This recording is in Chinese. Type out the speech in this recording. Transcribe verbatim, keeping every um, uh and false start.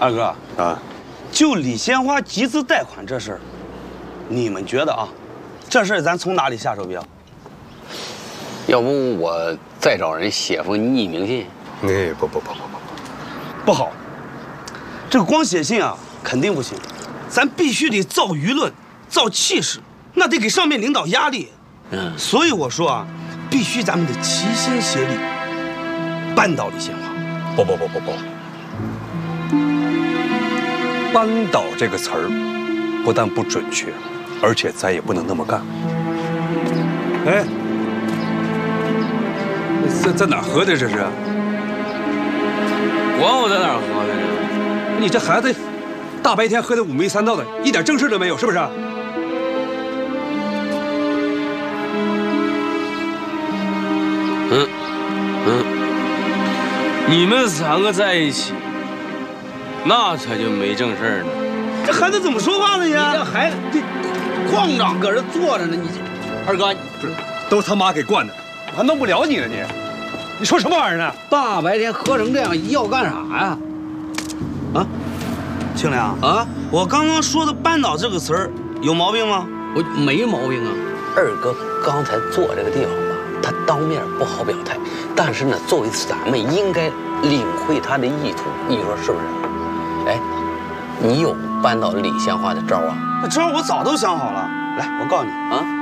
二哥啊， 就李鲜花集资贷款这事儿，你们觉得啊，这事儿咱从哪里下手比较？ 要不我再找人写封匿名信？ 哎，不不不不不不好，这个光写信啊，肯定不行，咱必须得造舆论，造气势，那得给上面领导压力。 嗯， 所以我说啊，必须咱们得齐心协力，扳倒李鲜花。 不不不不不，扳倒这个词儿，不但不准确，而且咱也不能那么干。哎，在在哪儿喝的这是？ 管我在哪儿喝的呢？ 你这孩子，大白天喝的五迷三道的，一点正事都没有，是不是？ 嗯嗯，你们三个在一起，那才就没正事呢。 这孩子怎么说话呢呀？ 这孩子这矿长搁这坐着呢，你这二哥不是，都是他妈给惯的，我还弄不了你了你。你说什么玩意儿呢？ 大白天喝成这样，要干啥呀？啊， 清凉啊， 我刚刚说的“扳倒”这个词儿有毛病吗？ 我没毛病啊。二哥刚才坐这个地方吧，他当面不好表态，但是呢，作为咱们应该领会他的意图，你说是不是？哎，你有扳倒李鲜花的招啊？ 那招我早都想好了。来，我告诉你啊。